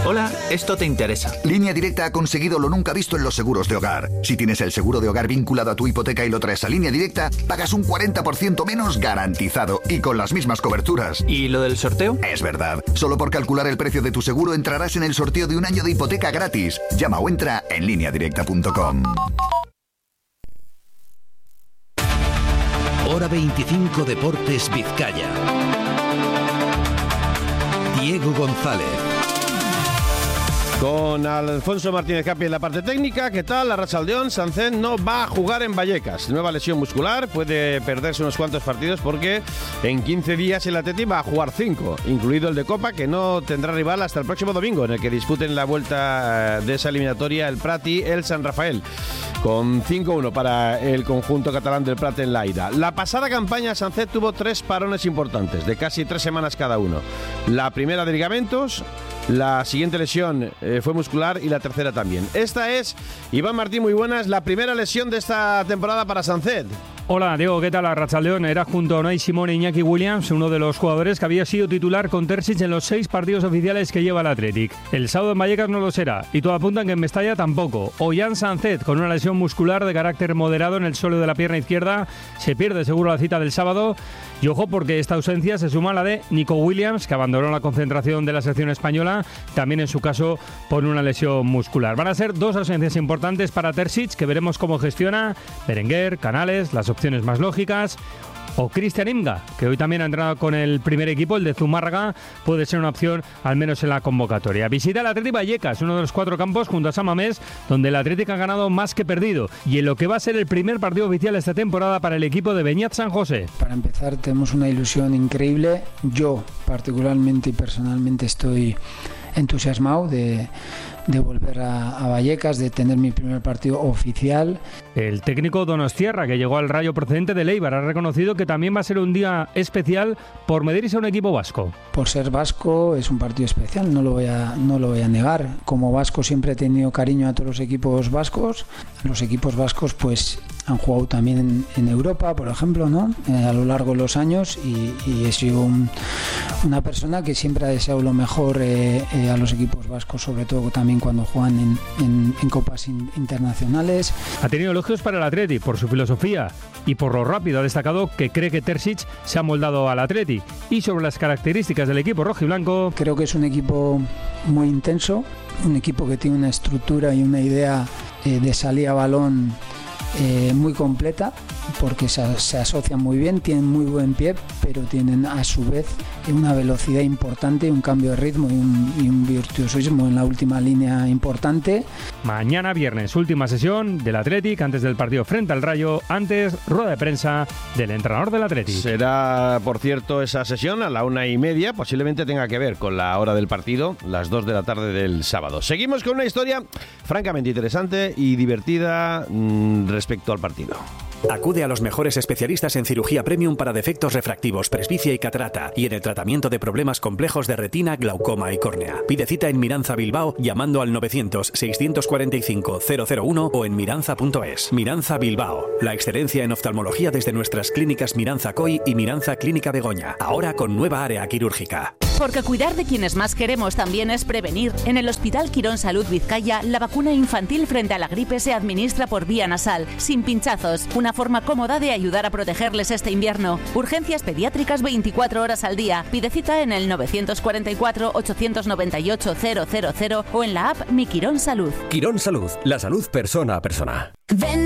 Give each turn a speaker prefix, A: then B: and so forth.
A: Hola, esto te interesa.
B: Línea Directa ha conseguido lo nunca visto en los seguros de hogar. Si tienes el seguro de hogar vinculado a tu hipoteca y lo traes a Línea Directa, pagas un 40% menos garantizado y con las mismas coberturas.
A: ¿Y lo del sorteo?
B: Es verdad. Solo por calcular el precio de tu seguro entrarás en el sorteo de un año de hipoteca gratis. Llama o entra en lineadirecta.com.
C: Hora 25 Deportes Vizcaya. Diego González.
D: Con Alfonso Martínez Capi en la parte técnica. ¿Qué tal? Arratsaldeón. Sánchez no va a jugar en Vallecas. Nueva lesión muscular. Puede perderse unos cuantos partidos porque en 15 días el Atleti va a jugar 5, incluido el de Copa, que no tendrá rival hasta el próximo domingo, en el que disputen la vuelta de esa eliminatoria el Prat y el San Rafael, con 5-1 para el conjunto catalán del Prat en la ida. La pasada campaña Sánchez tuvo 3 parones importantes, de casi 3 semanas cada uno. La primera de ligamentos, la siguiente lesión fue muscular y la tercera también. Esta es, Iván Martín, muy buenas, la primera lesión de esta temporada para Sánchez.
E: Hola Diego, ¿qué tal? Arratsaldeón. Era junto a Unai Simón e Iñaki Williams, uno de los jugadores que había sido titular con Terzic en los 6 partidos oficiales que lleva el Athletic. El sábado en Vallecas no lo será, y todo apunta en que en Mestalla tampoco. Ollán Sánchez, con una lesión muscular de carácter moderado en el suelo de la pierna izquierda, se pierde seguro la cita del sábado. Y ojo, porque esta ausencia se suma a la de Nico Williams, que abandonó la concentración de la selección española, también en su caso por una lesión muscular. Van a ser 2 ausencias importantes para Terzic, que veremos cómo gestiona Berenguer, Canales, las opciones más lógicas, o Cristian Imga, que hoy también ha entrenado con el primer equipo, el de Zumárraga, puede ser una opción al menos en la convocatoria. Visita el Athletic Vallecas, uno de los 4 campos junto a San Mamés, donde el Athletic ha ganado más que perdido, y en lo que va a ser el primer partido oficial esta temporada para el equipo de Beñat San José.
F: Para empezar, tenemos una ilusión increíble. Yo particularmente y personalmente estoy entusiasmado de volver a Vallecas, de tener mi primer partido oficial.
E: El técnico donostiarra, que llegó al Rayo procedente de Eibar, ha reconocido que también va a ser un día especial por medirse a un equipo vasco.
F: Por ser vasco es un partido especial, no lo voy a negar. Como vasco siempre he tenido cariño a todos los equipos vascos. Los equipos vascos pues han jugado también en Europa, por ejemplo, ¿no? A lo largo de los años, y he sido una persona que siempre ha deseado lo mejor a los equipos vascos, sobre todo también cuando juegan en copas internacionales.
E: Ha tenido elogios para el Atleti por su filosofía y por lo rápido. Ha destacado que cree que Terzic se ha moldado al Atleti. Y sobre las características del equipo rojiblanco,
F: creo que es un equipo muy intenso, un equipo que tiene una estructura y una idea de salida a balón muy completa, porque se asocian muy bien, tienen muy buen pie, pero tienen a su vez una velocidad importante, un cambio de ritmo y un virtuosismo en la última línea importante.
E: Mañana viernes, última sesión del Athletic antes del partido frente al Rayo, antes rueda de prensa del entrenador del Athletic.
D: Será, por cierto, esa sesión a la 1:30, posiblemente tenga que ver con la hora del partido, las 2 de la tarde del sábado. Seguimos con una historia francamente interesante y divertida respecto al partido.
G: Acude a los mejores especialistas en cirugía premium para defectos refractivos, presbicia y catarata, y en el tratamiento de problemas complejos de retina, glaucoma y córnea. Pide cita en Miranza Bilbao llamando al 900-645-001 o en miranza.es. Miranza Bilbao, la excelencia en oftalmología desde nuestras clínicas Miranza COI y Miranza Clínica Begoña, ahora con nueva área quirúrgica.
H: Porque cuidar de quienes más queremos también es prevenir. En el Hospital Quirón Salud Vizcaya, la vacuna infantil frente a la gripe se administra por vía nasal, sin pinchazos. Una forma cómoda de ayudar a protegerles este invierno. Urgencias pediátricas 24 horas al día. Pide cita en el 944-898-000 o en la app Mi Quirón Salud.
I: Quirón Salud, la salud persona a persona.